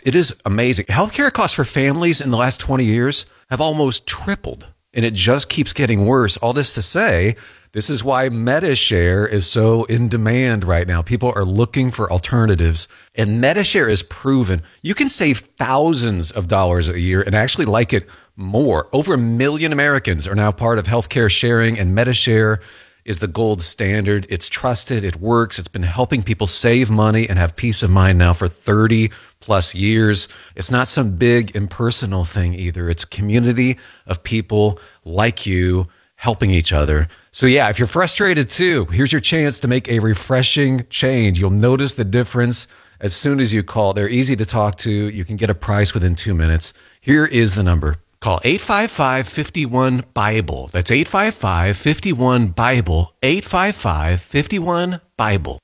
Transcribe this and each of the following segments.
It is amazing. Healthcare costs for families in the last 20 years have almost tripled, and it just keeps getting worse. All this to say, this is why MediShare is so in demand right now. People are looking for alternatives, and MediShare is proven. You can save thousands of dollars a year and actually like it more. Over 1 million Americans are now part of healthcare sharing, and MediShare is the gold standard. It's trusted. It works. It's been helping people save money and have peace of mind now for 30 plus years. It's not some big impersonal thing either. It's a community of people like you helping each other. So yeah, if you're frustrated too, here's your chance to make a refreshing change. You'll notice the difference as soon as you call. They're easy to talk to. You can get a price within 2 minutes. Here is the number. Call 855-51-BIBLE. That's 855-51-BIBLE. 855-51-BIBLE.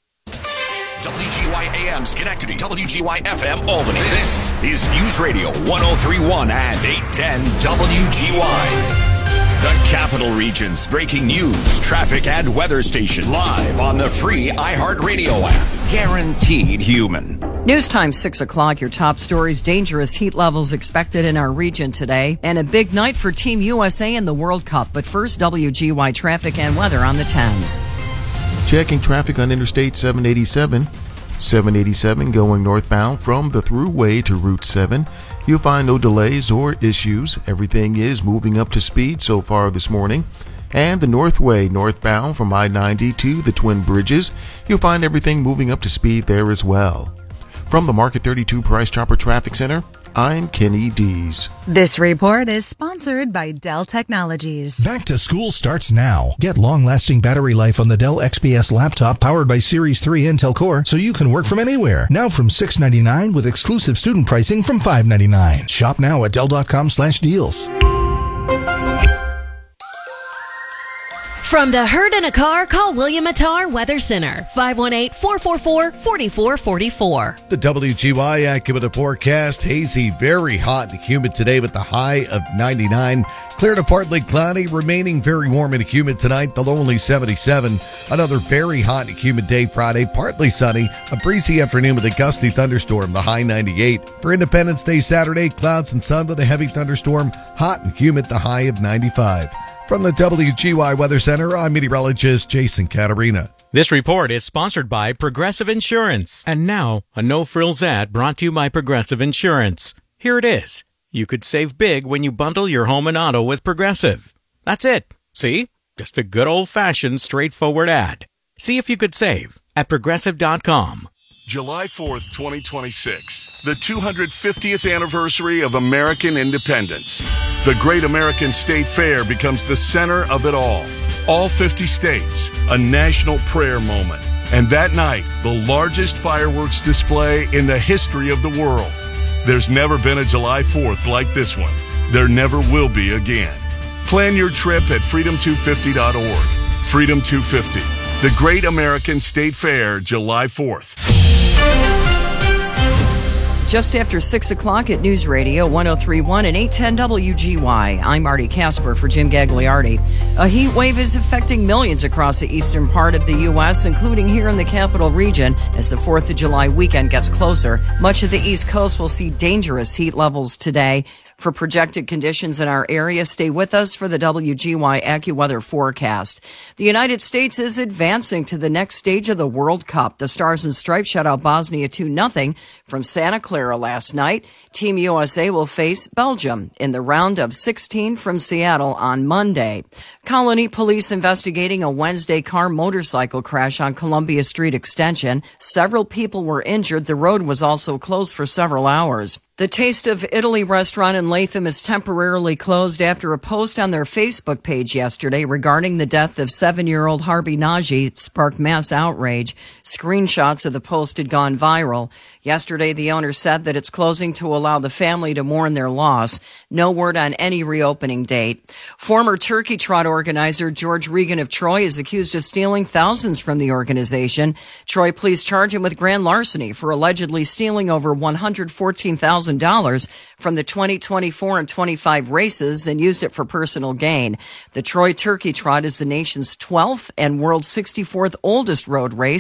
WGY-AM Schenectady, WGY-FM Albany. This is News Radio 103.1 and 810 WGY. The Capital Region's breaking news, traffic, and weather station live on the free iHeartRadio app. Guaranteed human. News time, 6 o'clock. Your top stories: dangerous heat levels expected in our region today, and a big night for Team USA in the World Cup. But first, WGY traffic and weather on the 10s. Checking traffic on Interstate 787. 787 going northbound from the Thruway to Route 7. You'll find no delays or issues. Everything is moving up to speed so far this morning. And the Northway northbound from I-90 to the Twin Bridges. You'll find everything moving up to speed there as well. From the Market 32 Price Chopper Traffic Center, I'm Kenny Dees. This report is sponsored by Dell Technologies. Back to school starts now. Get long-lasting battery life on the Dell XPS laptop powered by Series 3 Intel Core so you can work from anywhere. Now from $699 with exclusive student pricing from $599. Shop now at Dell.com/deals. From the herd in a car, call William Attar Weather Center, 518-444-4444. The WGY AccuWeather forecast: hazy, very hot and humid today with the high of 99. Clear to partly cloudy, remaining very warm and humid tonight, the low only 77. Another very hot and humid day Friday, partly sunny, a breezy afternoon with a gusty thunderstorm, the high 98. For Independence Day Saturday, clouds and sun with a heavy thunderstorm, hot and humid, the high of 95. From the WGY Weather Center, I'm meteorologist Jason Caterina. This report is sponsored by Progressive Insurance. And now, a no-frills ad brought to you by Progressive Insurance. Here it is. You could save big when you bundle your home and auto with Progressive. That's it. See? Just a good old-fashioned, straightforward ad. See if you could save at Progressive.com. July 4th, 2026, the 250th anniversary of American independence. The Great American State Fair becomes the center of it all. All 50 states, a national prayer moment. And that night, the largest fireworks display in the history of the world. There's never been a July 4th like this one. There never will be again. Plan your trip at freedom250.org. Freedom 250, the Great American State Fair, July 4th. Just after 6 o'clock at News Radio 103.1 and 810 WGY. I'm Marty Casper for Jim Gagliardi. A heat wave is affecting millions across the eastern part of the U.S., including here in the capital region. As the 4th of July weekend gets closer, much of the East Coast will see dangerous heat levels today. For projected conditions in our area, stay with us for the WGY AccuWeather forecast. The United States is advancing to the next stage of the World Cup. The Stars and Stripes shut out Bosnia 2-0 from Santa Clara last night. Team USA will face Belgium in the round of 16 from Seattle on Monday. Colony police investigating a Wednesday car-motorcycle crash on Columbia Street Extension. Several people were injured. The road was also closed for several hours. The Taste of Italy restaurant in Latham is temporarily closed after a post on their Facebook page yesterday regarding the death of 7-year-old Harvey Najee sparked mass outrage. Screenshots of the post had gone viral. Yesterday, the owner said that it's closing to allow the family to mourn their loss. No word on any reopening date. Former Turkey Trot organizer George Regan of Troy is accused of stealing thousands from the organization. Troy police charge him with grand larceny for allegedly stealing over $114,000 from the 2024 and 25 races and used it for personal gain. The Troy Turkey Trot is the nation's 12th and world's 64th oldest road race.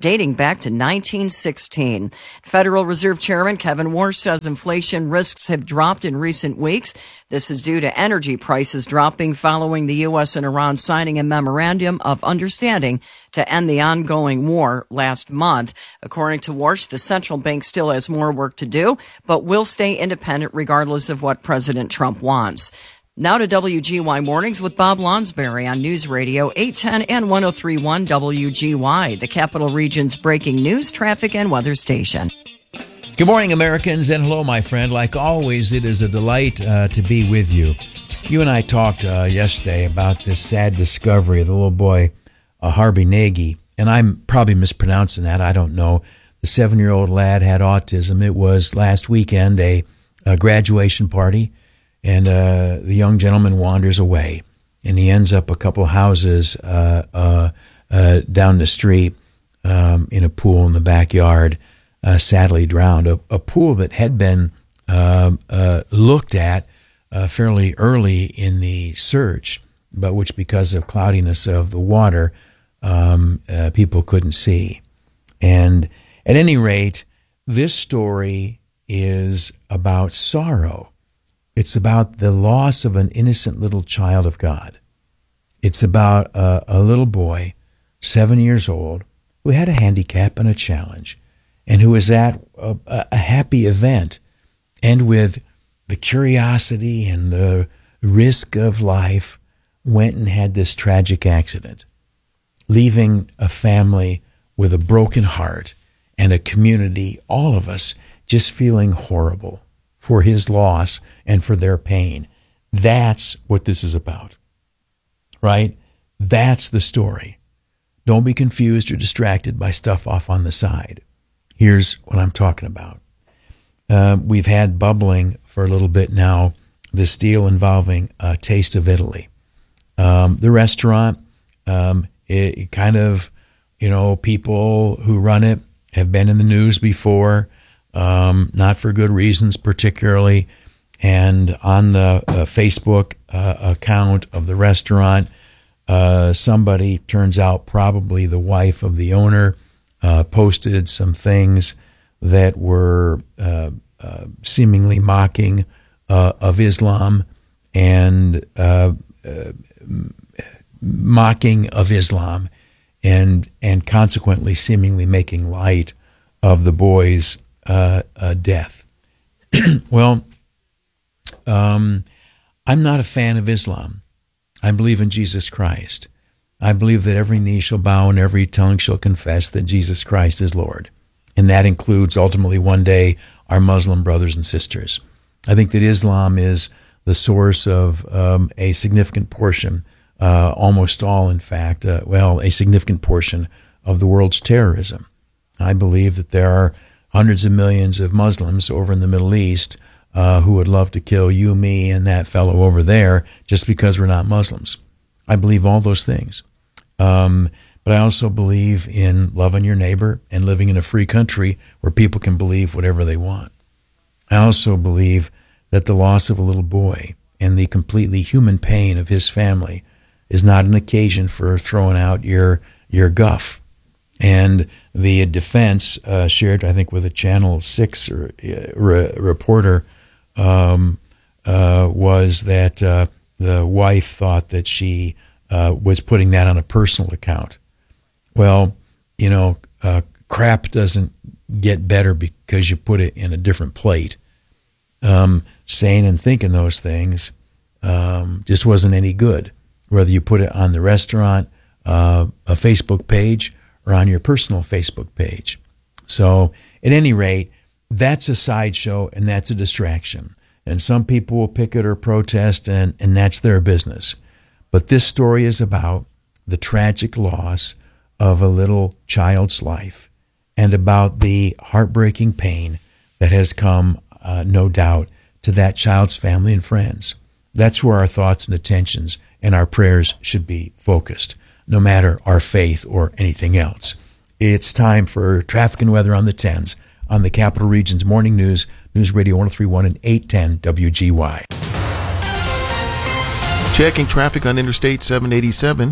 dating back to 1916. Federal Reserve Chairman Kevin Warsh says inflation risks have dropped in recent weeks. This is due to energy prices dropping following the U.S. and Iran signing a memorandum of understanding to end the ongoing war last month. According to Warsh, the central bank still has more work to do, but will stay independent regardless of what President Trump wants. Now to WGY Mornings with Bob Lonsberry on News Radio 810 and 103.1 WGY, the Capital Region's breaking news, traffic, and weather station. Good morning, Americans, and hello, my friend. Like always, it is a delight to be with you. You and I talked yesterday about this sad discovery of the little boy, Harvey Nagy, and I'm probably mispronouncing that. I don't know. The 7-year-old lad had autism. It was last weekend a graduation party. And the young gentleman wanders away, and he ends up a couple houses down the street in a pool in the backyard, sadly drowned. A pool that had been looked at fairly early in the search, but which, because of cloudiness of the water, people couldn't see. And at any rate, this story is about sorrow. It's about the loss of an innocent little child of God. It's about a little boy, 7 years old, who had a handicap and a challenge, and who was at a happy event, and with the curiosity and the risk of life, went and had this tragic accident, leaving a family with a broken heart and a community, all of us, just feeling horrible for his loss and for their pain. That's what this is about, right? That's the story. Don't be confused or distracted by stuff off on the side. Here's what I'm talking about. We've had bubbling for a little bit now, this deal involving Taste of Italy. The restaurant, it kind of, people who run it have been in the news before, not for good reasons particularly. And on the Facebook account of the restaurant, somebody, turns out probably the wife of the owner, posted some things that were seemingly mocking of Islam and mocking of Islam and consequently seemingly making light of the boy's death. Well, I'm not a fan of Islam. I believe in Jesus Christ. I believe that every knee shall bow and every tongue shall confess that Jesus Christ is Lord. And that includes ultimately one day our Muslim brothers and sisters. I think that Islam is the source of a significant portion, almost all in fact, a significant portion of the world's terrorism. I believe that there are hundreds of millions of Muslims over in the Middle East who would love to kill you, me, and that fellow over there just because we're not Muslims. I believe all those things. But I also believe in loving your neighbor and living in a free country where people can believe whatever they want. I also believe that the loss of a little boy and the completely human pain of his family is not an occasion for throwing out your guff. And the defense shared, I think, with a Channel 6 reporter was that the wife thought that she was putting that on a personal account. Well, crap doesn't get better because you put it in a different plate. Saying and thinking those things just wasn't any good, whether you put it on the restaurant, a Facebook page, or on your personal Facebook page. So at any rate, that's a sideshow and that's a distraction. And some people will picket or protest, and that's their business. But this story is about the tragic loss of a little child's life and about the heartbreaking pain that has come, no doubt, to that child's family and friends. That's where our thoughts and attentions and our prayers should be focused, no matter our faith or anything else. It's time for traffic and weather on the 10s on the Capital Region's Morning News, News Radio 103.1 and 810 WGY. Checking traffic on Interstate 787.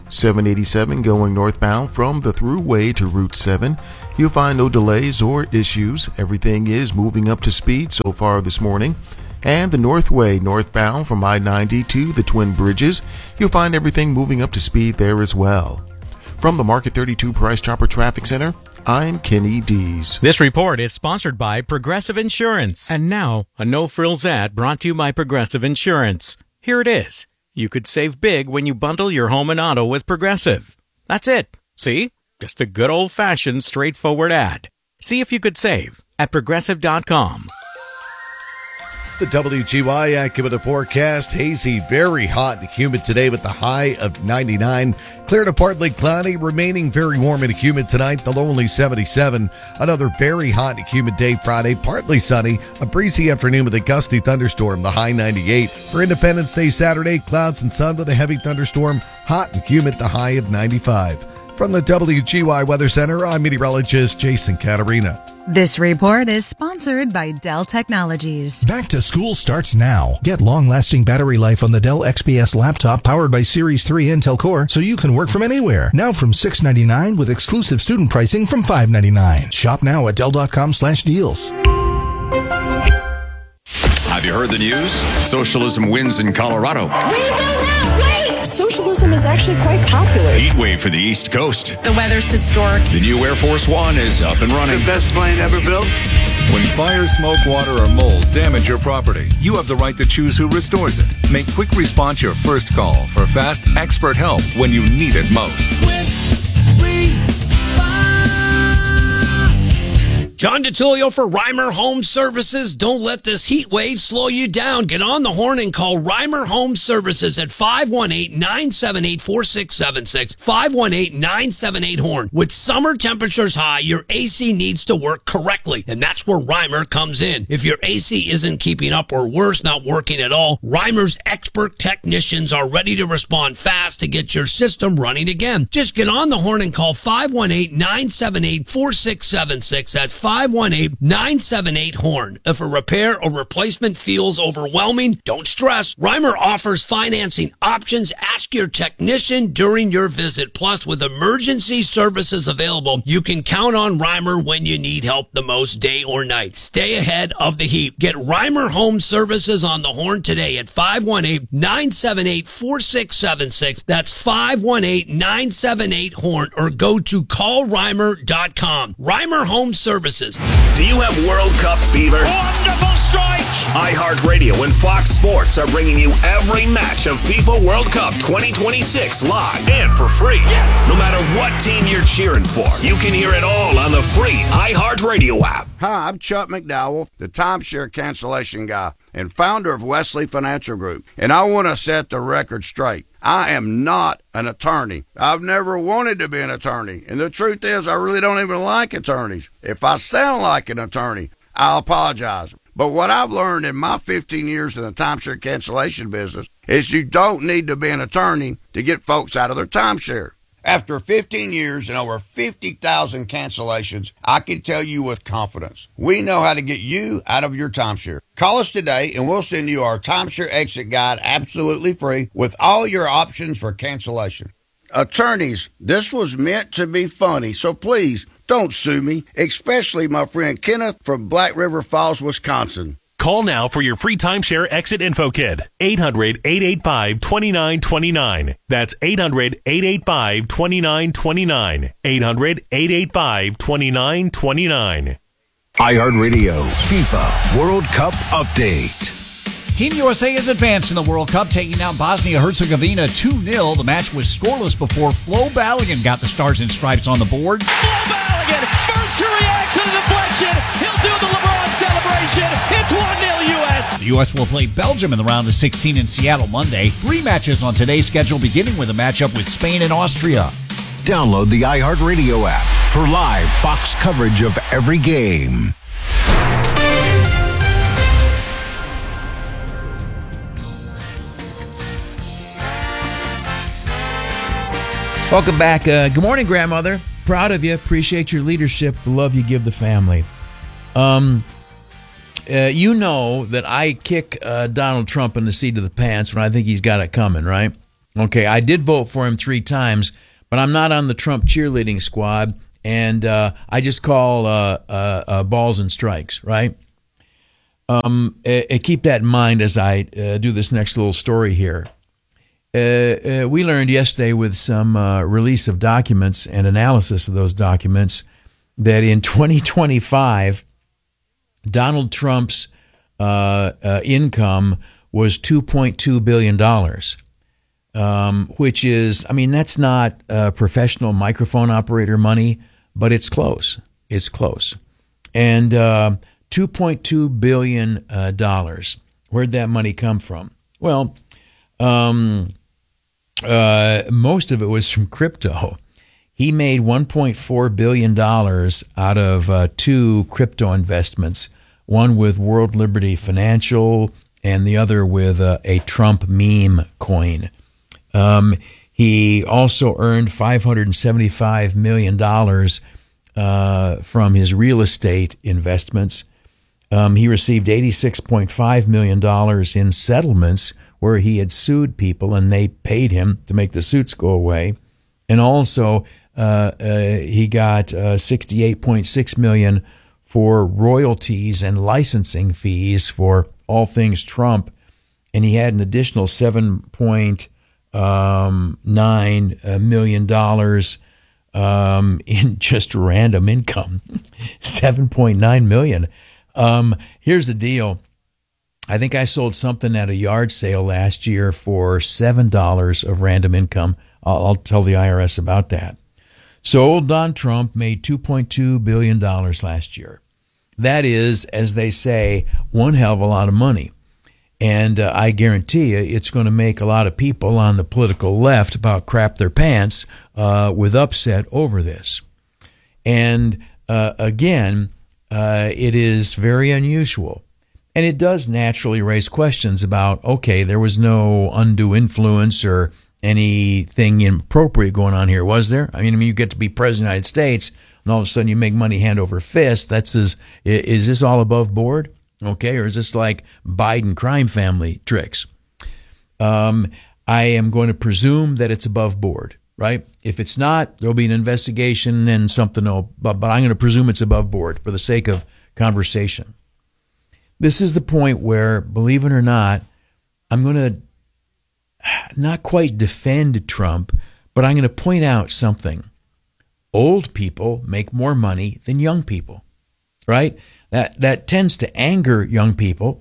787 going northbound from the Thruway to Route 7. You'll find no delays or issues. Everything is moving up to speed so far this morning. And the Northway northbound from I-90 to the Twin Bridges. You'll find everything moving up to speed there as well. From the Market 32 Price Chopper Traffic Center, I'm Kenny Dees. This report is sponsored by Progressive Insurance. And now, a no-frills ad brought to you by Progressive Insurance. Here it is. You could save big when you bundle your home and auto with Progressive. That's it. See? Just a good old-fashioned, straightforward ad. See if you could save at Progressive.com. The WGY Accurate forecast, hazy, very hot and humid today with the high of 99. Clear to partly cloudy, remaining very warm and humid tonight, the low only 77. Another very hot and humid day Friday, partly sunny, a breezy afternoon with a gusty thunderstorm, the high 98. For Independence Day Saturday, clouds and sun with a heavy thunderstorm, hot and humid, the high of 95. From the WGY Weather Center, I'm meteorologist Jason Caterina. This report is sponsored by Dell Technologies. Back to school starts now. Get long-lasting battery life on the Dell XPS laptop powered by Series 3 Intel Core so you can work from anywhere. Now from $699 with exclusive student pricing from $599. Shop now at Dell.com/deals. Have you heard the news? Socialism wins in Colorado. Socialism is actually quite popular. Heat wave for the East Coast. The weather's historic. The new Air Force One is up and running. The best plane ever built. When fire, smoke, water, or mold damage your property, you have the right to choose who restores it. Make Quick Response your first call for fast, expert help when you need it most. John DiTullio for Reimer Home Services. Don't let this heat wave slow you down. Get on the horn and call Reimer Home Services at 518-978-4676. 518-978-HORN. With summer temperatures high, your AC needs to work correctly, and that's where Reimer comes in. If your AC isn't keeping up or worse, not working at all, Reimer's expert technicians are ready to respond fast to get your system running again. Just get on the horn and call 518-978-4676. That's 518-978-HORN. If a repair or replacement feels overwhelming, don't stress. Reimer offers financing options. Ask your technician during your visit. Plus, with emergency services available, you can count on Reimer when you need help the most, day or night. Stay ahead of the heat. Get Reimer Home Services on the horn today at 518-978-4676. That's 518-978-HORN, or go to callreimer.com. Reimer Home Services. Do you have World Cup fever? Wonderful strike! iHeartRadio and Fox Sports are bringing you every match of FIFA World Cup 2026 live and for free. Yes! No matter what team you're cheering for, you can hear it all on the free iHeartRadio app. Hi, I'm Chuck McDowell, the timeshare cancellation guy and founder of Wesley Financial Group, and I want to set the record straight. I am not an attorney. I've never wanted to be an attorney, and the truth is I really don't even like attorneys. If I sound like an attorney, I'll apologize. But what I've learned in my 15 years in the timeshare cancellation business is you don't need to be an attorney to get folks out of their timeshare. After 15 years and over 50,000 cancellations, I can tell you with confidence, we know how to get you out of your timeshare. Call us today and we'll send you our timeshare exit guide absolutely free with all your options for cancellation. Attorneys, this was meant to be funny, so please don't sue me, especially my friend Kenneth from Black River Falls, Wisconsin. Call now for your free timeshare exit info kit. 800-885-2929. That's 800-885-2929. 800-885-2929. iHeartRadio FIFA World Cup Update. Team USA has advanced in the World Cup, taking down Bosnia-Herzegovina 2-0. The match was scoreless before Flo Balogun got the Stars and Stripes on the board. Flo Balogun, first to react to the deflection. He'll do the LeBron celebration. It's 1-0 U.S. The U.S. will play Belgium in the round of 16 in Seattle Monday. 3 matches on today's schedule, beginning with a matchup with Spain and Austria. Download the iHeartRadio app for live Fox coverage of every game. Welcome back. Good morning, Grandmother. Proud of you. Appreciate your leadership. The love you give the family. You know that I kick Donald Trump in the seat of the pants when I think he's got it coming, right? Okay, I did vote for him 3 times, but I'm not on the Trump cheerleading squad, and I just call balls and strikes, right? Keep that in mind as I do this next little story here. We learned yesterday with some release of documents and analysis of those documents that in 2025, Donald Trump's income was $2.2 billion, which is, I mean, that's not professional microphone operator money, but it's close. It's close. And $2.2 billion. Where'd that money come from? Well, most of it was from crypto. He made $1.4 billion out of 2 crypto investments, one with World Liberty Financial and the other with a Trump meme coin. He also earned $575 million from his real estate investments. He received $86.5 million in settlements where he had sued people and they paid him to make the suits go away. And also, he got $68.6 million for royalties and licensing fees for all things Trump. And he had an additional $7.9 million in just random income. $7.9 million. Here's the deal. I think I sold something at a yard sale last year for $7 of random income. I'll tell the IRS about that. So old Don Trump made $2.2 billion last year. That is, as they say, one hell of a lot of money. And I guarantee you it's going to make a lot of people on the political left about crap their pants with upset over this. And again, it is very unusual. And it does naturally raise questions about, okay, there was no undue influence or anything inappropriate going on here, was there? I mean, you get to be president of the United States, and all of a sudden you make money hand over fist. Is this all above board? Okay, or is this like Biden crime family tricks? I am going to presume that it's above board, right? If it's not, there'll be an investigation and something, but I'm going to presume it's above board for the sake of conversation. This is the point where, believe it or not, I'm going to not quite defend Trump, but I'm going to point out something. Old people make more money than young people, right? That tends to anger young people.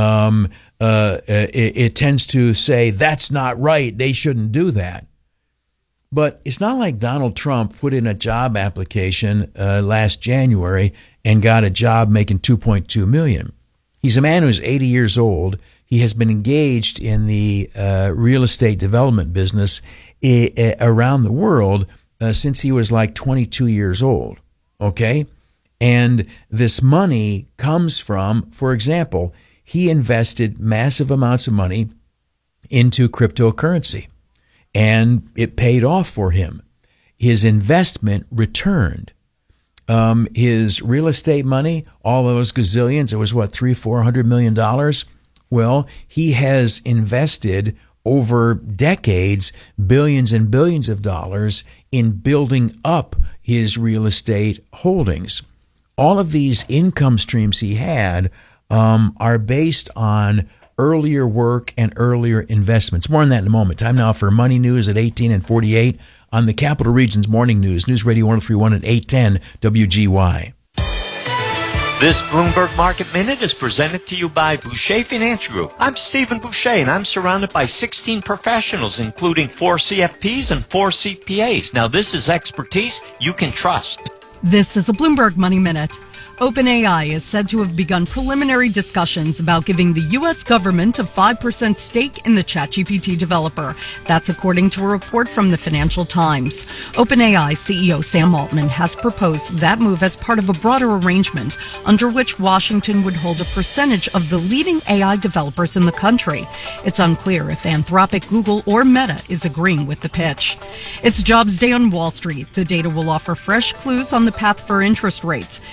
It tends to say, that's not right, they shouldn't do that. But it's not like Donald Trump put in a job application last January and got a job making $2.2 million. He's a man who's 80 years old. He has been engaged in the real estate development business around the world since he was like 22 years old, okay? And this money comes from, for example, he invested massive amounts of money into cryptocurrency, and it paid off for him. His investment returned. His real estate money, all those gazillions, it was what, $300-400 million? Well, he has invested over decades, billions and billions of dollars in building up his real estate holdings. All of these income streams he had are based on earlier work and earlier investments. More on that in a moment. Time now for Money News at 18 and 48 on the Capital Region's Morning News, News Radio 1031 at 810 WGY. This Bloomberg Market Minute is presented to you by Boucher Financial Group. I'm Stephen Boucher, and I'm surrounded by 16 professionals, including 4 CFPs and 4 CPAs. Now, this is expertise you can trust. This is a Bloomberg Money Minute. OpenAI is said to have begun preliminary discussions about giving the U.S. government a 5% stake in the ChatGPT developer. That's according to a report from the Financial Times. OpenAI CEO Sam Altman has proposed that move as part of a broader arrangement under which Washington would hold a percentage of the leading AI developers in the country. It's unclear if Anthropic, Google, or Meta is agreeing with the pitch. It's Jobs Day on Wall Street. The data will offer fresh clues on the path for interest rates. That report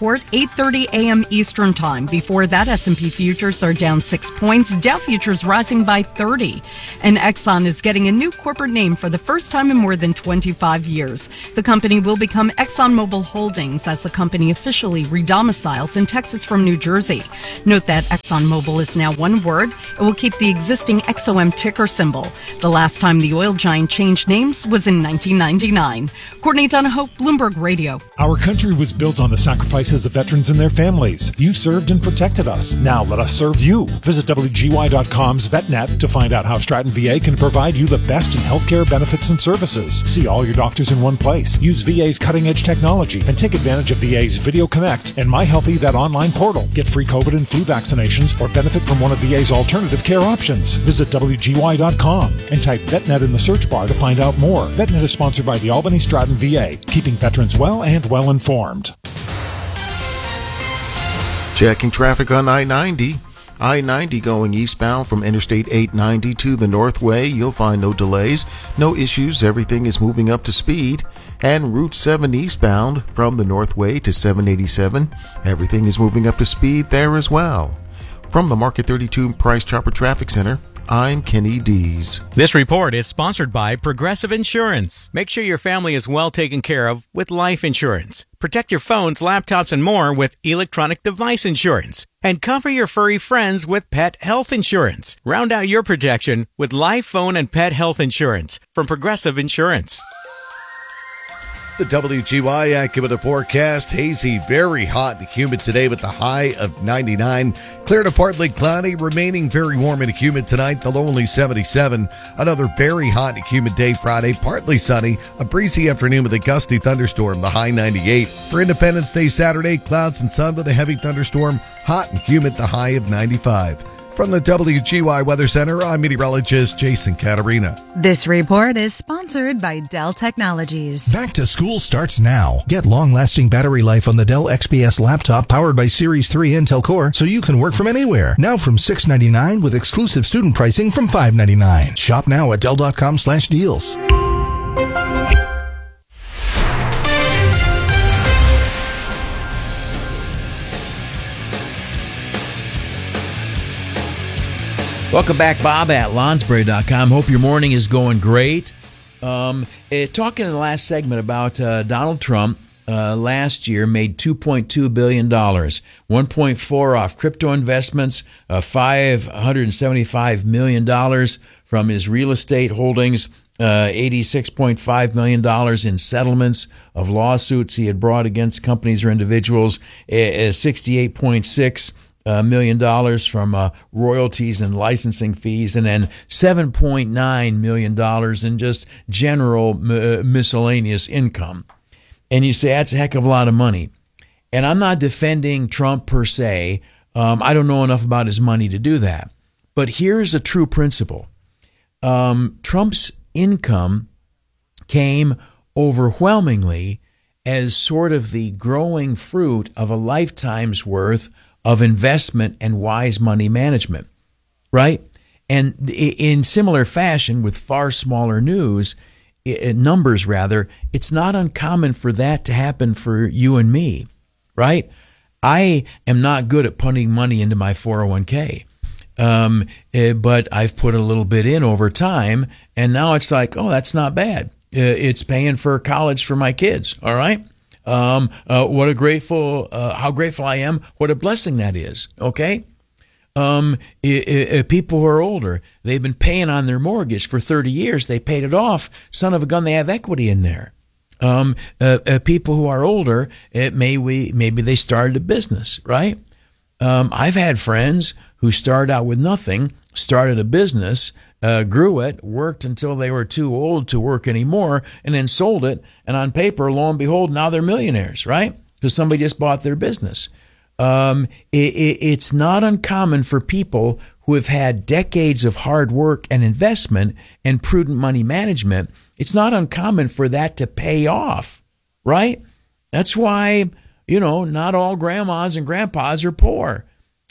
report, 8:30 a.m. Eastern Time. Before that, S&P futures are down 6 points. Dow futures rising by 30. And Exxon is getting a new corporate name for the first time in more than 25 years. The company will become ExxonMobil Holdings as the company officially redomiciles in Texas from New Jersey. Note that ExxonMobil is now one word. It will keep the existing XOM ticker symbol. The last time the oil giant changed names was in 1999. Courtney Donahoe, Bloomberg Radio. Our country was built on the sacrifices of veterans and their families. You served and protected us. Now let us serve you. Visit WGY.com's VetNet to find out how Stratton VA can provide you the best in healthcare benefits and services. See all your doctors in one place. Use VA's cutting-edge technology and take advantage of VA's Video Connect and My Healthy Vet online portal. Get free COVID and flu vaccinations or benefit from one of VA's alternative care options. Visit WGY.com and type VetNet in the search bar to find out more. VetNet is sponsored by the Albany Stratton VA, keeping veterans well and well informed. Checking traffic on I-90. I-90 going eastbound from Interstate 890 to the Northway. You'll find no delays, no issues. Everything is moving up to speed. And Route 7 eastbound from the Northway to 787. Everything is moving up to speed there as well. From the Market 32 Price Chopper Traffic Center, I'm Kenny Dees. This report is sponsored by Progressive Insurance. Make sure your family is well taken care of with life insurance. Protect your phones, laptops, and more with electronic device insurance. And cover your furry friends with pet health insurance. Round out your protection with life, phone, and pet health insurance from Progressive Insurance. The WGY Accurate forecast, hazy, very hot and humid today with the high of 99. Clear to partly cloudy, remaining very warm and humid tonight, the low only 77. Another very hot and humid day Friday, partly sunny, a breezy afternoon with a gusty thunderstorm, the high 98. For Independence Day Saturday, clouds and sun with a heavy thunderstorm, hot and humid, the high of 95. From the WGY Weather Center, I'm meteorologist Jason Caterina. This report is sponsored by Dell Technologies. Back to school starts now. Get long-lasting battery life on the Dell XPS laptop powered by Series 3 Intel Core so you can work from anywhere. Now from $699 with exclusive student pricing from $599. Shop now at Dell.com/deals. Welcome back, Bob at Lonsberry.com. Hope your morning is going great. Talking in the last segment about Donald Trump last year made $2.2 billion, 1.4 off crypto investments, $575 million from his real estate holdings, $86.5 million in settlements of lawsuits he had brought against companies or individuals, $68.6 $1 million from royalties and licensing fees, and then $7.9 million in just general miscellaneous income. And you say, that's a heck of a lot of money. And I'm not defending Trump per se. I don't know enough about his money to do that. But here's a true principle. Trump's income came overwhelmingly as sort of the growing fruit of a lifetime's worth of investment and wise money management, right? And in similar fashion, with far smaller numbers, it's not uncommon for that to happen for you and me, right? I am not good at putting money into my 401k, but I've put a little bit in over time, and now it's like, oh, that's not bad. It's paying for college for my kids, all right? How grateful I am, what a blessing that is, okay? People who are older, they've been paying on their mortgage for 30 years, they paid it off, son of a gun, they have equity in there. People who are older, maybe they started a business, right? I've had friends who started out with nothing, started a business, grew it, worked until they were too old to work anymore, and then sold it. And on paper, lo and behold, now they're millionaires, right? Because somebody just bought their business. It's not uncommon for people who have had decades of hard work and investment and prudent money management. It's not uncommon for that to pay off, right? That's why, not all grandmas and grandpas are poor.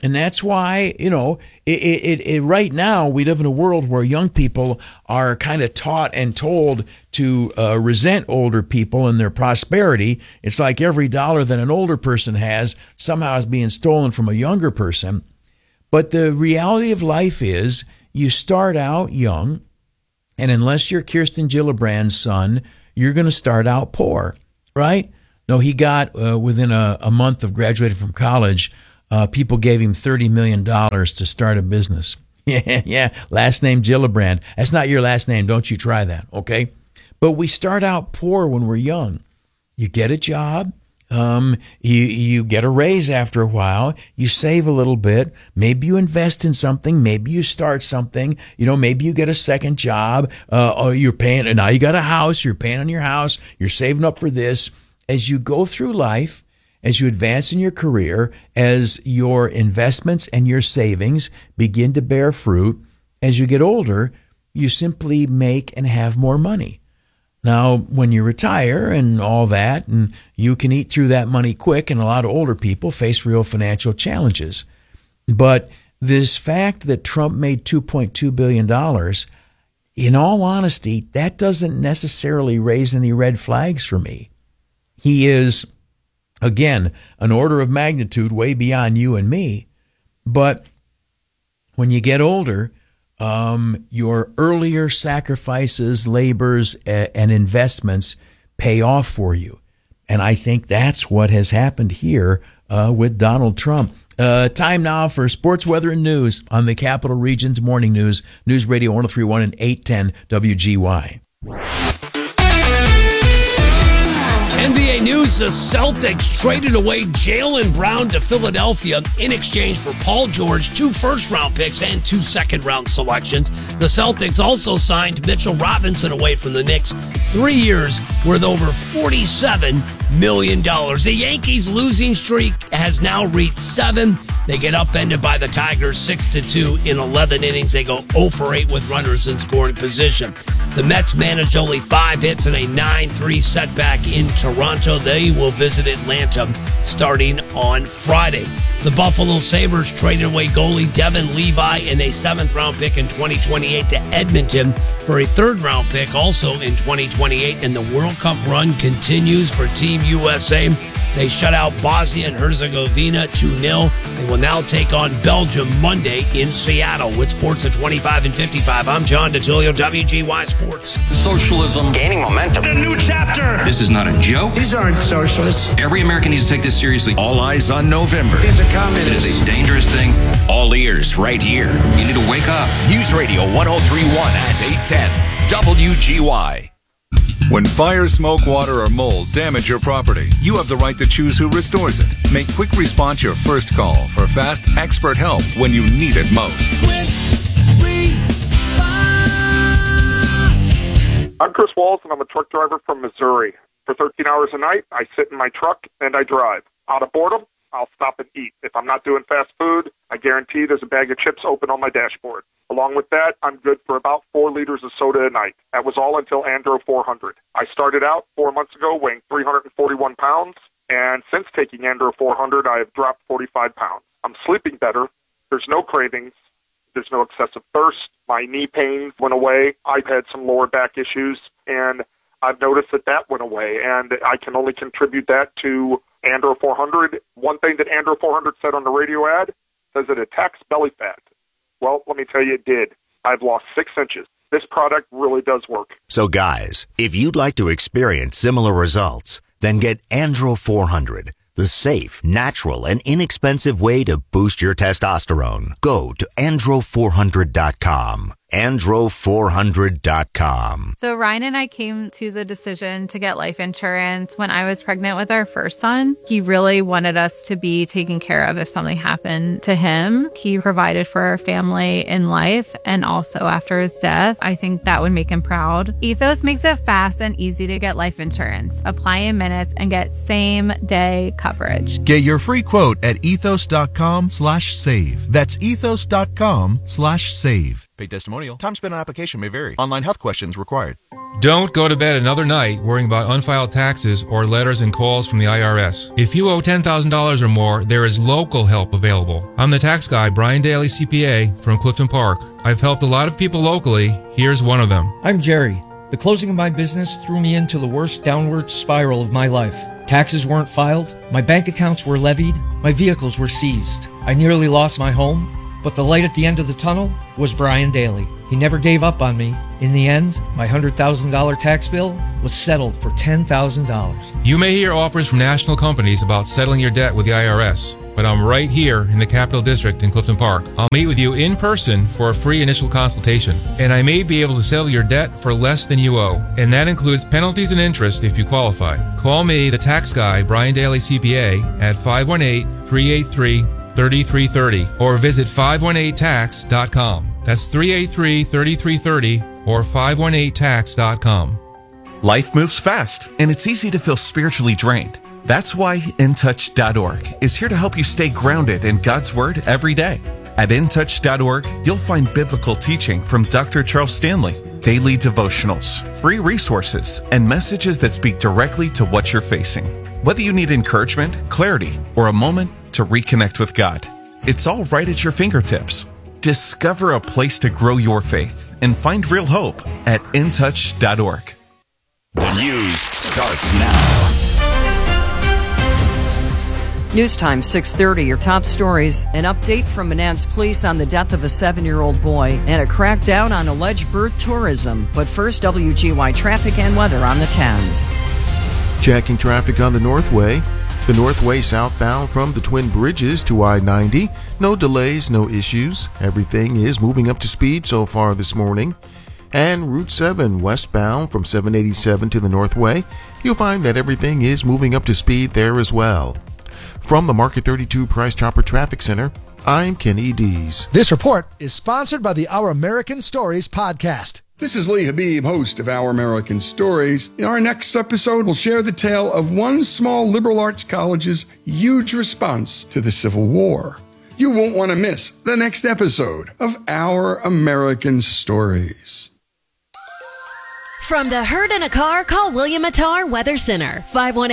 And that's why, right now we live in a world where young people are kind of taught and told to resent older people and their prosperity. It's like every dollar that an older person has somehow is being stolen from a younger person. But the reality of life is you start out young, and unless you're Kirsten Gillibrand's son, you're going to start out poor, right? No, he got, within a month of graduating from college, people gave him $30 million to start a business. Yeah, last name Gillibrand. That's not your last name. Don't you try that, okay? But we start out poor when we're young. You get a job. You get a raise after a while. You save a little bit. Maybe you invest in something. Maybe you start something. Maybe you get a second job. You're paying, and now you got a house. You're paying on your house. You're saving up for this. As you go through life, as you advance in your career, as your investments and your savings begin to bear fruit, as you get older, you simply make and have more money. Now, when you retire and all that, and you can eat through that money quick, and a lot of older people face real financial challenges. But this fact that Trump made $2.2 billion, in all honesty, that doesn't necessarily raise any red flags for me. He is, again, an order of magnitude way beyond you and me. But when you get older, your earlier sacrifices, labors, and investments pay off for you. And I think that's what has happened here with Donald Trump. Time now for sports, weather, and news on the Capital Region's Morning News, News Radio 103.1 and 810 WGY. NBA news, the Celtics traded away Jaylen Brown to Philadelphia in exchange for Paul George, 2 first-round picks, and 2 second-round selections. The Celtics also signed Mitchell Robinson away from the Knicks, 3 years worth over $47 million. The Yankees' losing streak has now reached 7. They get upended by the Tigers 6-2 in 11 innings. They go 0 for 8 with runners in scoring position. The Mets managed only 5 hits and a 9-3 setback in Toronto. They will visit Atlanta starting on Friday. The Buffalo Sabres traded away goalie Devin Levi and a 7th-round pick in 2028 to Edmonton for a 3rd-round pick also in 2028. And the World Cup run continues for Team USA. They shut out Bosnia and Herzegovina 2-0. They will now take on Belgium Monday in Seattle. With sports at 25 and 55, I'm John DeTilio, WGY Sports. Socialism gaining momentum. A new chapter. This is not a joke. These aren't socialists. Every American needs to take this seriously. All eyes on November. These are communists. It is a dangerous thing. All ears right here. You need to wake up. News Radio 103.1 and 810 WGY. When fire, smoke, water, or mold damage your property, you have the right to choose who restores it. Make Quick Response your first call for fast, expert help when you need it most. I'm Chris Walls, and I'm a truck driver from Missouri. For 13 hours a night, I sit in my truck and I drive. Out of boredom, I'll stop and eat. If I'm not doing fast food, I guarantee there's a bag of chips open on my dashboard. Along with that, I'm good for about 4 liters of soda a night. That was all until Andro 400. I started out 4 months ago weighing 341 pounds, and since taking Andro 400, I have dropped 45 pounds. I'm sleeping better. There's no cravings. There's no excessive thirst. My knee pain went away. I've had some lower back issues, and I've noticed that went away, and I can only contribute that to Andro 400. One thing that Andro 400 said on the radio ad says it attacks belly fat. Well, let me tell you, it did. I've lost 6 inches. This product really does work. So guys, if you'd like to experience similar results, then get Andro 400, the safe, natural, and inexpensive way to boost your testosterone. Go to andro400.com. andro400.com. So Ryan and I came to the decision to get life insurance when I was pregnant with our first son. He really wanted us to be taken care of if something happened to him. He provided for our family in life and also after his death. I think that would make him proud. Ethos makes it fast and easy to get life insurance. Apply in minutes and get same-day coverage. Get your free quote at ethos.com/save. That's ethos.com/save. Paid testimonial. Time spent on application may vary. Online health questions required. Don't go to bed another night worrying about unfiled taxes or letters and calls from the IRS. If you owe $10,000 or more, there is local help available. I'm the tax guy, Brian Daly, CPA, from Clifton Park. I've helped a lot of people locally. Here's one of them. I'm Jerry. The closing of my business threw me into the worst downward spiral of my life. Taxes weren't filed, my bank accounts were levied, my vehicles were seized. I nearly lost my home. But the light at the end of the tunnel was Brian Daly. He never gave up on me. In the end, my $100,000 tax bill was settled for $10,000. You may hear offers from national companies about settling your debt with the IRS, but I'm right here in the Capital District in Clifton Park. I'll meet with you in person for a free initial consultation, and I may be able to settle your debt for less than you owe, and that includes penalties and interest if you qualify. Call me, the tax guy, Brian Daly CPA, at 518-383-3330 or visit 518tax.com. That's 383-3330 or 518tax.com. Life moves fast, and it's easy to feel spiritually drained. That's why InTouch.org is here to help you stay grounded in God's Word every day. At InTouch.org, you'll find biblical teaching from Dr. Charles Stanley, daily devotionals, free resources, and messages that speak directly to what you're facing. Whether you need encouragement, clarity, or a moment to reconnect with God, it's all right at your fingertips. Discover a place to grow your faith and find real hope at InTouch.org. The news starts now. News time, 6:30. Your top stories. An update from Menands Police on the death of a 7-year-old boy and a crackdown on alleged birth tourism. But first, WGY traffic and weather on the 10s. Checking traffic on the Northway. The Northway southbound from the Twin Bridges to I-90. No delays, no issues. Everything is moving up to speed so far this morning. And Route 7 westbound from 787 to the Northway. You'll find that everything is moving up to speed there as well. From the Market 32 Price Chopper Traffic Center, I'm Kenny Dees. This report is sponsored by the Our American Stories podcast. This is Lee Habib, host of Our American Stories. In our next episode, we'll share the tale of one small liberal arts college's huge response to the Civil War. You won't want to miss the next episode of Our American Stories. From the herd in a car, call William Attar Weather Center,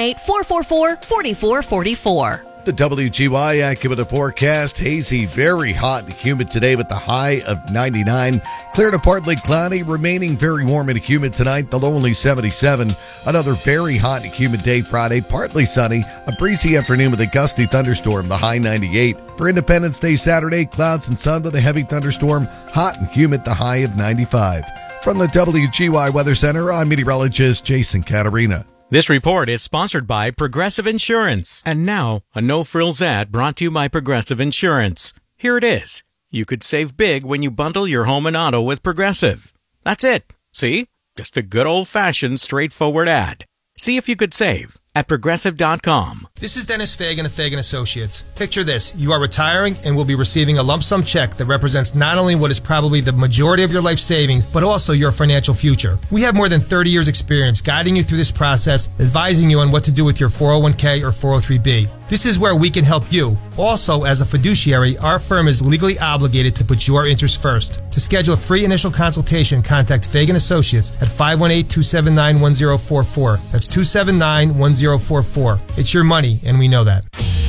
518-444-4444. The WGY AccuWeather forecast, hazy, very hot and humid today with the high of 99. Clear to partly cloudy, remaining very warm and humid tonight, the low only 77. Another very hot and humid day Friday, partly sunny, a breezy afternoon with a gusty thunderstorm, the high 98. For Independence Day Saturday, clouds and sun with a heavy thunderstorm, hot and humid, the high of 95. From the WGY Weather Center, I'm meteorologist Jason Caterina. This report is sponsored by Progressive Insurance. And now, a no-frills ad brought to you by Progressive Insurance. Here it is. You could save big when you bundle your home and auto with Progressive. That's it. See? Just a good old-fashioned, straightforward ad. See if you could save at Progressive.com. This is Dennis Fagan of Fagan Associates. Picture this. You are retiring and will be receiving a lump sum check that represents not only what is probably the majority of your life savings, but also your financial future. We have more than 30 years experience guiding you through this process, advising you on what to do with your 401k or 403b. This is where we can help you. Also, as a fiduciary, our firm is legally obligated to put your interests first. To schedule a free initial consultation, contact Fagan Associates at 518-279-1044. That's 279-1044. It's your money, and we know that.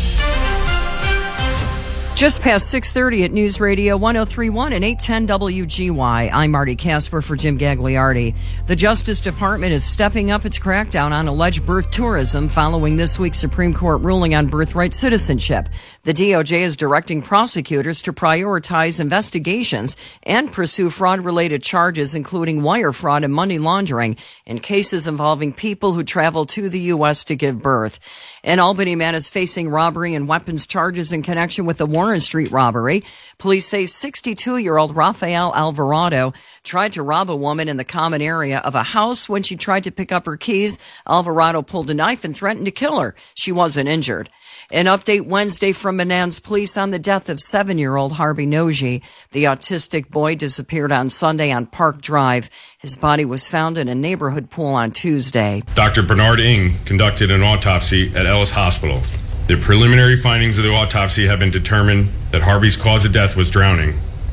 Just past 6:30 at News Radio 103.1 and 810 WGY. I'm Marty Casper for Jim Gagliardi. The Justice Department is stepping up its crackdown on alleged birth tourism following this week's Supreme Court ruling on birthright citizenship. The DOJ is directing prosecutors to prioritize investigations and pursue fraud-related charges, including wire fraud and money laundering, in cases involving people who travel to the U.S. to give birth. An Albany man is facing robbery and weapons charges in connection with the Warren Street robbery. Police say 62-year-old Rafael Alvarado tried to rob a woman in the common area of a house. When she tried to pick up her keys, Alvarado pulled a knife and threatened to kill her. She wasn't injured. An update Wednesday from Menands Police on the death of 7-year-old Harvey Noji. The autistic boy disappeared on Sunday on Park Drive. His body was found in a neighborhood pool on Tuesday. Dr. Bernard Ng conducted an autopsy at Ellis Hospital. The preliminary findings of the autopsy have been determined that Harvey's cause of death was drowning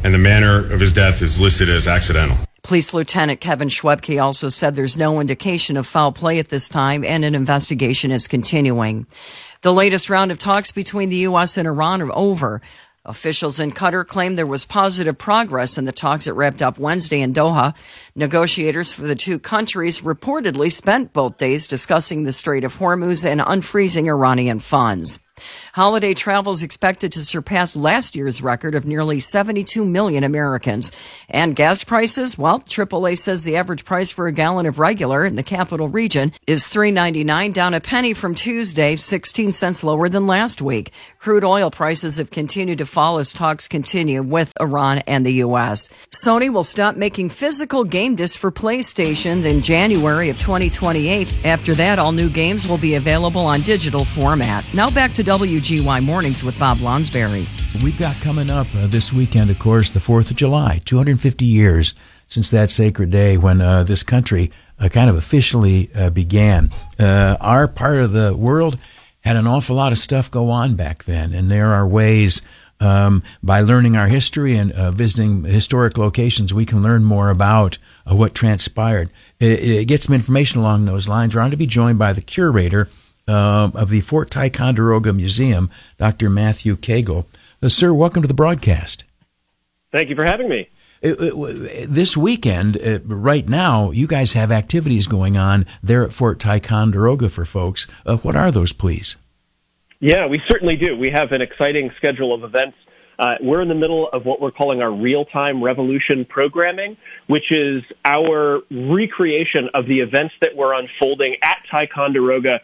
and the manner of his death is listed as accidental. Police Lieutenant Kevin Schwebke also said there's no indication of foul play at this time and an investigation is continuing. The latest round of talks between the U.S. and Iran are over. Officials in Qatar claim there was positive progress in the talks that wrapped up Wednesday in Doha. Negotiators for the two countries reportedly spent both days discussing the Strait of Hormuz and unfreezing Iranian funds. Holiday travel is expected to surpass last year's record of nearly 72 million Americans. And gas prices, well, AAA says the average price for a gallon of regular in the capital region is $3.99, down a penny from Tuesday, 16 cents lower than last week. Crude oil prices have continued to fall as talks continue with Iran and the U.S. Sony will stop making physical game discs for PlayStation in January of 2028. After that, all new games will be available on digital format. Now back to WGY Mornings with Bob Lonsberry. We've got coming up this weekend, of course, the 4th of July, 250 years since that sacred day when this country kind of officially began. Our part of the world had an awful lot of stuff go on back then, and there are ways by learning our history and visiting historic locations, we can learn more about what transpired. Get some information along those lines. We're on to be joined by the curator of the Fort Ticonderoga Museum, Dr. Matthew Cagle. Sir, welcome to the broadcast. Thank you for having me. This weekend, right now, you guys have activities going on there at Fort Ticonderoga for folks. What are those, please? Yeah, we certainly do. We have an exciting schedule of events. We're in the middle of what we're calling our real-time revolution programming, which is our recreation of the events that were unfolding at Ticonderoga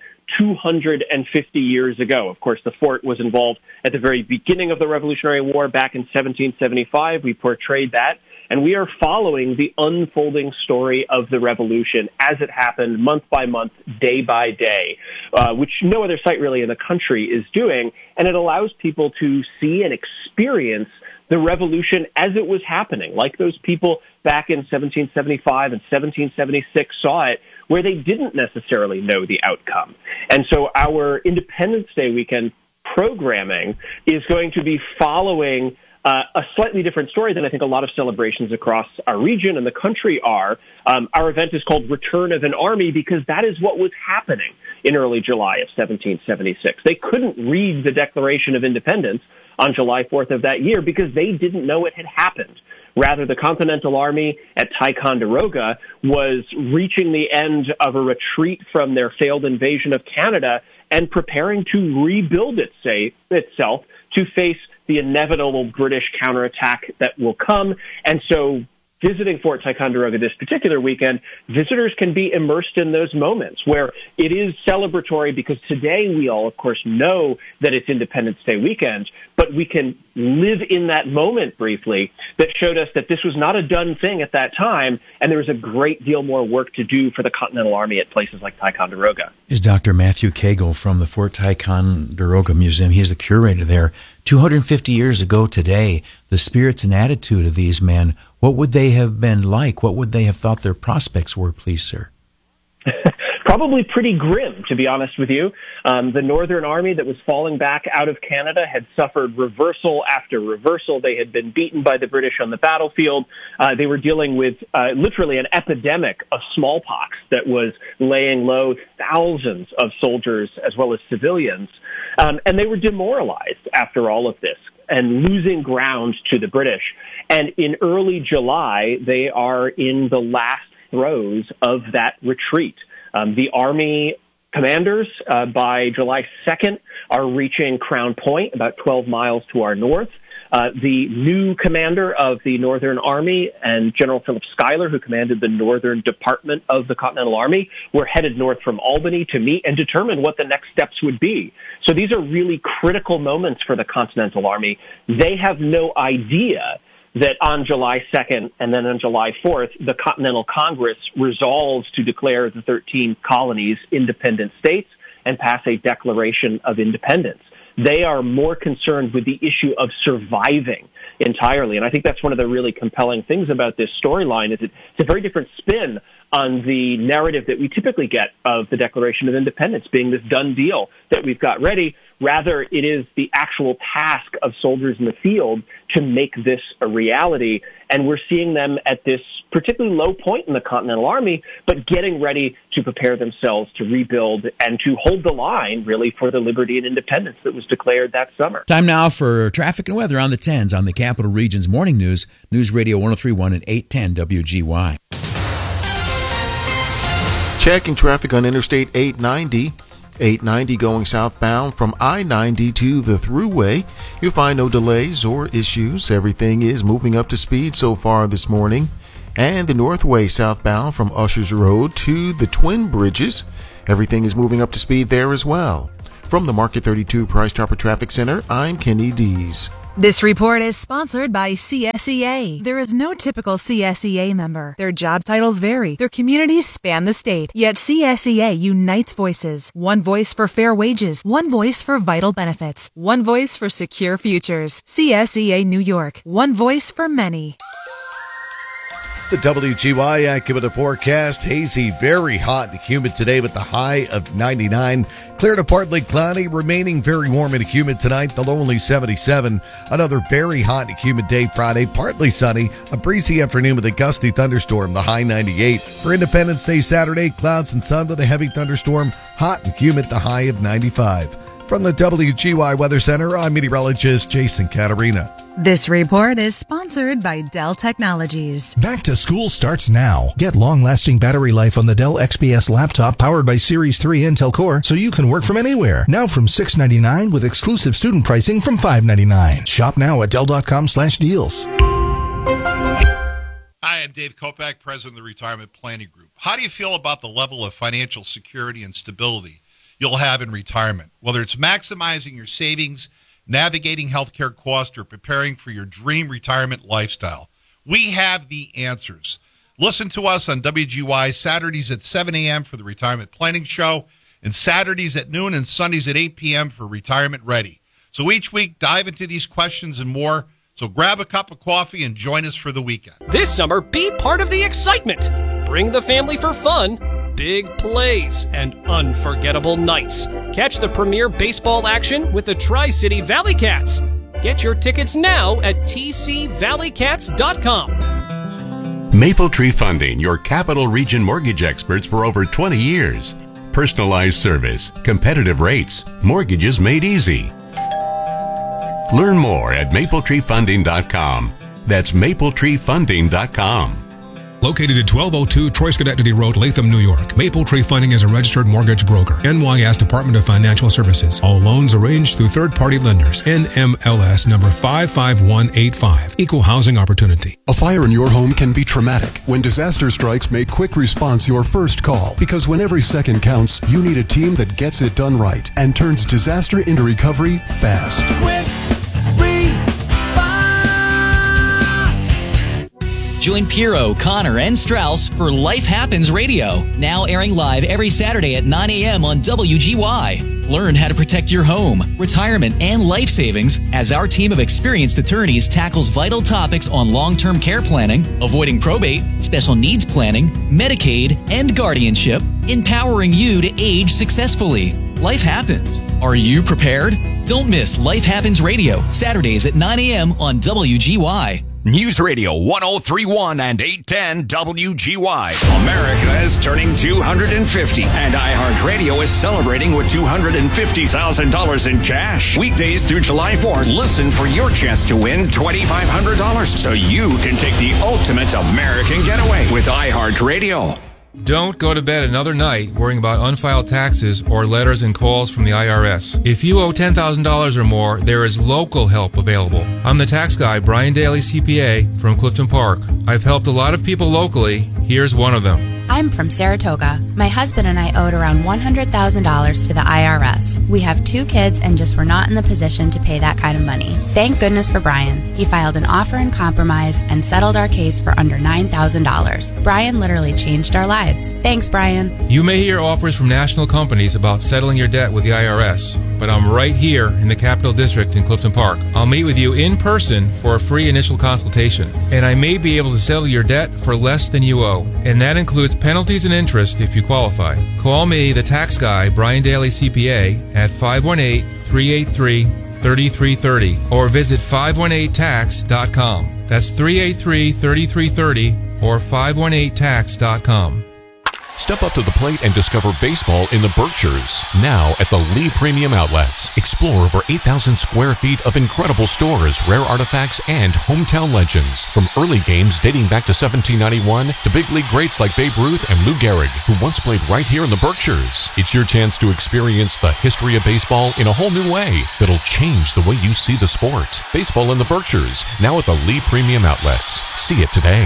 250 years ago. Of course, the fort was involved at the very beginning of the Revolutionary War back in 1775. We portrayed that, and we are following the unfolding story of the revolution as it happened month by month, day by day, which no other site really in the country is doing, and it allows people to see and experience the revolution as it was happening, like those people back in 1775 and 1776 saw it, where they didn't necessarily know the outcome. And so our Independence Day weekend programming is going to be following a slightly different story than I think a lot of celebrations across our region and the country are. Our event is called Return of an Army because that is what was happening in early July of 1776. They couldn't read the Declaration of Independence on July 4th of that year because they didn't know it had happened. Rather, the Continental Army at Ticonderoga was reaching the end of a retreat from their failed invasion of Canada and preparing to rebuild itself to face the inevitable British counterattack that will come. And so visiting Fort Ticonderoga this particular weekend, visitors can be immersed in those moments where it is celebratory because today we all, of course, know that it's Independence Day weekend, but we can live in that moment briefly that showed us that this was not a done thing at that time, and there was a great deal more work to do for the Continental Army at places like Ticonderoga. Is Dr. Matthew Cagle from the Fort Ticonderoga Museum. He's the curator there. 250 years ago today, the spirits and attitude of these men, what would they have been like? What would they have thought their prospects were, please, sir? Probably pretty grim, to be honest with you. The Northern Army that was falling back out of Canada had suffered reversal after reversal. They had been beaten by the British on the battlefield. They were dealing with literally an epidemic of smallpox that was laying low thousands of soldiers as well as civilians. And they were demoralized after all of this and losing ground to the British. And in early July, they are in the last throes of that retreat. The Army commanders, by July 2nd, are reaching Crown Point, about 12 miles to our north. The new commander of the Northern Army and General Philip Schuyler, who commanded the Northern Department of the Continental Army, were headed north from Albany to meet and determine what the next steps would be. So these are really critical moments for the Continental Army. They have no idea that on July 2nd and then on July 4th, the Continental Congress resolves to declare the 13 colonies independent states and pass a Declaration of Independence. They are more concerned with the issue of surviving entirely. And I think that's one of the really compelling things about this storyline is it's a very different spin on the narrative that we typically get of the Declaration of Independence being this done deal that we've got ready. Rather, it is the actual task of soldiers in the field to make this a reality. And we're seeing them at this particularly low point in the Continental Army, but getting ready to prepare themselves to rebuild and to hold the line, really, for the liberty and independence that was declared that summer. Time now for traffic and weather on the 10s on the Capital Region's Morning News, News Radio 103.1 and 810 WGY. Checking traffic on Interstate 890. 890 going southbound from I-90 to the Thruway. You'll find no delays or issues. Everything is moving up to speed so far this morning. And the Northway southbound from Ushers Road to the Twin Bridges. Everything is moving up to speed there as well. From the Market 32 Price Chopper Traffic Center, I'm Kenny Dees. This report is sponsored by CSEA. There is no typical CSEA member. Their job titles vary. Their communities span the state. Yet CSEA unites voices. One voice for fair wages. One voice for vital benefits. One voice for secure futures. CSEA New York. One voice for many. The WGY AccuWeather forecast, hazy, very hot and humid today with the high of 99. Clear to partly cloudy, remaining very warm and humid tonight, the low only 77. Another very hot and humid day Friday, partly sunny, a breezy afternoon with a gusty thunderstorm, the high 98. For Independence Day Saturday, clouds and sun with a heavy thunderstorm, hot and humid, the high of 95. From the WGY Weather Center, I'm meteorologist Jason Caterina. This report is sponsored by Dell Technologies. Back to school starts now. Get long-lasting battery life on the Dell XPS laptop powered by Series 3 Intel Core so you can work from anywhere. Now from $699 with exclusive student pricing from $599. Shop now at Dell.com/deals. Hi, I'm Dave Kopak, President of the Retirement Planning Group. How do you feel about the level of financial security and stability you'll have in retirement? Whether it's maximizing your savings, navigating healthcare costs, or preparing for your dream retirement lifestyle, we have the answers. Listen to us on WGY Saturdays at 7 a.m. for the Retirement Planning Show, and Saturdays at noon and Sundays at 8 p.m. for Retirement Ready. So each week, dive into these questions and more. So grab a cup of coffee and join us for the weekend. This summer, be part of the excitement. Bring the family for fun, big plays, and unforgettable nights. Catch the premier baseball action with the Tri-City Valley Cats. Get your tickets now at tcvalleycats.com. Mapletree Funding, your Capital Region mortgage experts for over 20 years. Personalized service, competitive rates, mortgages made easy. Learn more at mapletreefunding.com. That's mapletreefunding.com. Located at 1202 Troy-Schenectady Road, Latham, New York. Mapletree Funding is a registered mortgage broker. NYS Department of Financial Services. All loans arranged through third-party lenders. NMLS number 55185. Equal housing opportunity. A fire in your home can be traumatic. When disaster strikes, make quick response your first call. Because when every second counts, you need a team that gets it done right and turns disaster into recovery fast. Join Piero, Connor, and Strauss for Life Happens Radio, now airing live every Saturday at 9 a.m. on WGY. Learn how to protect your home, retirement, and life savings as our team of experienced attorneys tackles vital topics on long-term care planning, avoiding probate, special needs planning, Medicaid, and guardianship, empowering you to age successfully. Life happens. Are you prepared? Don't miss Life Happens Radio, Saturdays at 9 a.m. on WGY. News Radio 103.1 and 810 WGY. America is turning 250, and iHeartRadio is celebrating with $250,000 in cash. Weekdays through July 4th, listen for your chance to win $2,500 so you can take the ultimate American getaway with iHeartRadio. Don't go to bed another night worrying about unfiled taxes or letters and calls from the IRS. If you owe $10,000 or more, there is local help available. I'm the tax guy, Brian Daly, CPA, from Clifton Park. I've helped a lot of people locally. Here's one of them. I'm from Saratoga. My husband and I owed around $100,000 to the IRS. We have 2 kids and just were not in the position to pay that kind of money. Thank goodness for Brian. He filed an offer in compromise and settled our case for under $9,000. Brian literally changed our lives. Thanks, Brian. You may hear offers from national companies about settling your debt with the IRS, but I'm right here in the Capital District in Clifton Park. I'll meet with you in person for a free initial consultation, and I may be able to settle your debt for less than you owe, and that includes penalties and interest if you qualify. Call me, the tax guy, Brian Daly CPA, at 518-383-3330 or visit 518tax.com. That's 383-3330 or 518tax.com. Step up to the plate and discover baseball in the Berkshires. Now at the Lee Premium Outlets. Explore over 8,000 square feet of incredible stores, rare artifacts, and hometown legends. From early games dating back to 1791 to big league greats like Babe Ruth and Lou Gehrig, who once played right here in the Berkshires. It's your chance to experience the history of baseball in a whole new way that'll change the way you see the sport. Baseball in the Berkshires, now at the Lee Premium Outlets. See it today.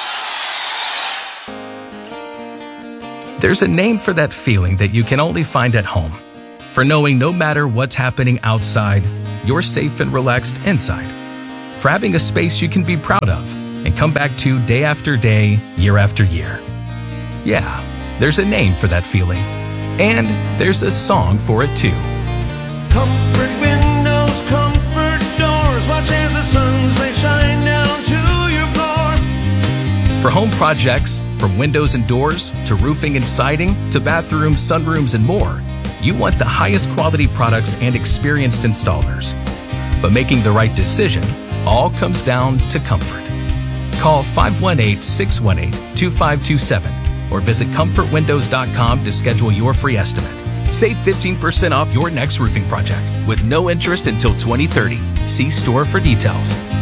There's a name for that feeling that you can only find at home. For knowing no matter what's happening outside, you're safe and relaxed inside. For having a space you can be proud of and come back to day after day, year after year. Yeah, there's a name for that feeling. And there's a song for it too. Comfort windows, comfort doors, watch as the sunlight shine down to your floor. For home projects, from windows and doors, to roofing and siding, to bathrooms, sunrooms, and more, you want the highest quality products and experienced installers. But making the right decision all comes down to comfort. Call 518-618-2527 or visit comfortwindows.com to schedule your free estimate. Save 15% off your next roofing project with no interest until 2030. See store for details.